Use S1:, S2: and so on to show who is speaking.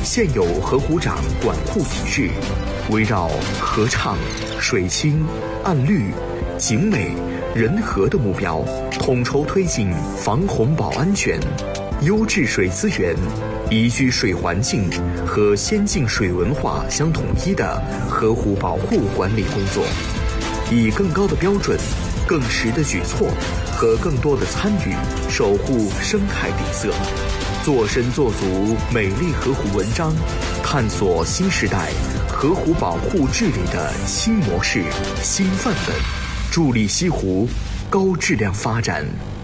S1: 现有河湖长管护体制，围绕河畅、水清、岸绿、景美、人和的目标，统筹推进防洪保安全、优质水资源、宜居水环境和先进水文化相统一的河湖保护管理工作，以更高的标准、更实的举措和更多的参与，守护生态底色，做深做足美丽河湖文章，探索新时代河湖保护治理的新模式、新范本，助力西湖高质量发展。